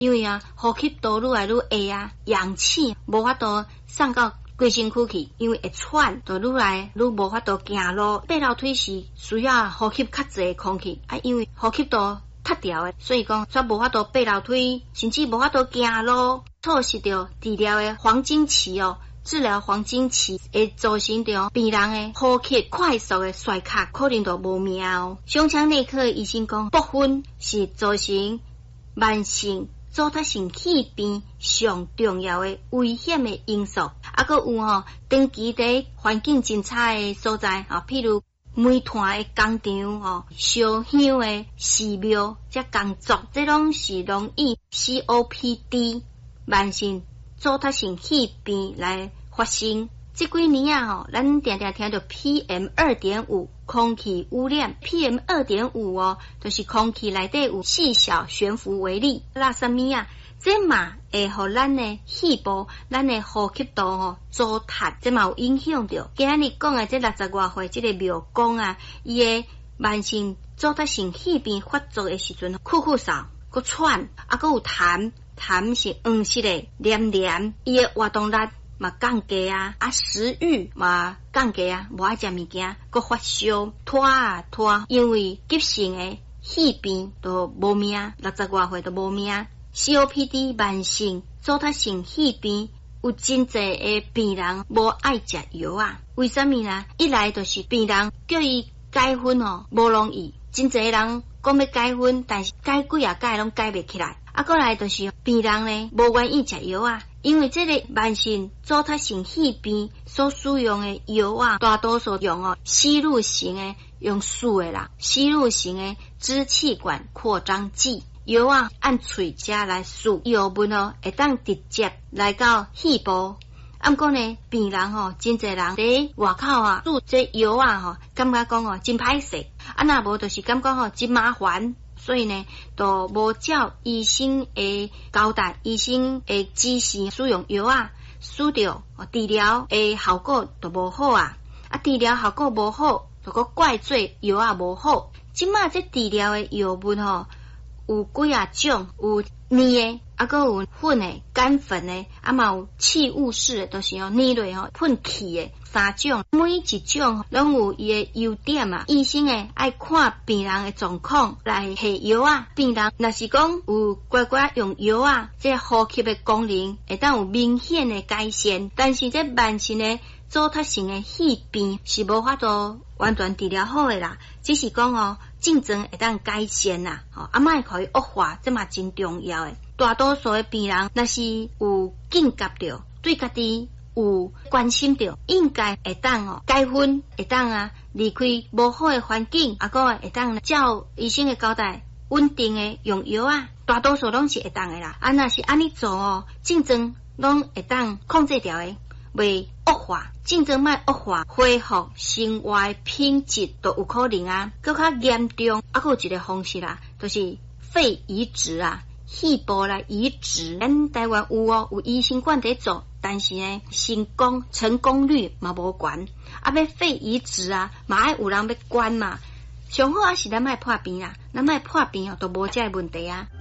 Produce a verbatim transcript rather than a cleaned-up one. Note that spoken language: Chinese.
因为啊，呼吸道愈来愈下啊，氧气无法度送到规身躯去，因为会喘，就愈来愈无法度行路。爬楼梯是需要呼吸较济空气啊，因为呼吸道塌掉的，所以讲煞无法度爬楼梯，甚至无法度行路，错失掉治疗的黄金期哦。治疗黄金期会造成着病人的呼吸快速的衰卡，可能就无命哦。胸腔内科的医生讲，部分是造成慢性阻塞性气病上重要的危险的因素。啊，佮有吼、哦，长期在环境真差的所在啊，譬如煤炭的工厂哦，烧香的寺庙，这工作，这拢是容易 C O P D 慢性阻塞性气病来发生。这几年啊，吼，咱常常听到 P M 二点五 空气污染 ，P M 二点五 哦，就是空气内底有细小悬浮微粒，那什么啊？这嘛会互咱的肺部、咱的呼吸道吼糟蹋，这嘛有影响着。今日讲的这六十外岁这个庙公啊，伊的慢性阻塞性气病发作的时阵，酷酷嗽、佮喘，啊，佮有痰，痰是黄色的、黏黏，伊的活动力嘛降低啊，啊食欲嘛降低啊，无爱食物件，佮发烧、拖啊拖，因为急性的肺病都无命，六十外岁都无命。C O P D 慢性阻塞性肺病有真侪的病人无爱食药啊，为什么呢？一来就是病人叫伊解分哦，无容易，真侪人讲要解分，但是解几啊解拢解袂起来。啊，过来就是病人呢无愿意食药啊，因为这个慢性阻塞性肺病所使用的药啊，大多数用哦吸入型的，用输的啦，吸入型的支气管扩张剂。药啊，按嘴食来输，药物哦，会当直接来到肺部。按讲呢，病人吼、哦，真侪人伫外口啊，输这药啊吼，感觉讲哦真歹势，啊那无就是感觉吼真麻烦，所以呢，都无照医生的交代，医生的指示使用药啊，输掉治疗的效果都无好啊，啊治疗效果无好，就个怪罪药啊无好。即马这治疗的药物吼。有几啊种，有捏的，啊，佮有粉的、干粉的，啊嘛有气雾式的，都是用捏落吼喷气的三种，每一种拢有伊的优点啊。医生诶爱看病人的状况来下药啊。病人若是讲有乖乖用药啊，这呼吸的功能会当有明显的改善，但是这慢性的阻塞性的肺病是无法度完全治疗好的啦，只是讲哦。症状会当改善啦，吼，啊莫可以恶化，这嘛真重要诶。大多数的病人，若是有警觉着，对家己有关心着，应该会当哦改分，会当啊离开无好的环境，啊个会当照医生的交代，稳定的用药啊。大多数拢是会当的啦，啊若是安尼做哦，症状拢会当控制掉的。袂恶化，症状莫恶化，恢复生活品质都有可能啊。更较严重，啊，有一个方式啦，就是肺移植啊，肺部来移植。咱台湾有哦，有医生管在做，但是呢，成功成功率嘛无高。啊，要肺移植啊，嘛爱有人要管嘛。上好啊是咱莫破病啦，咱莫破病哦，都无这问题啊。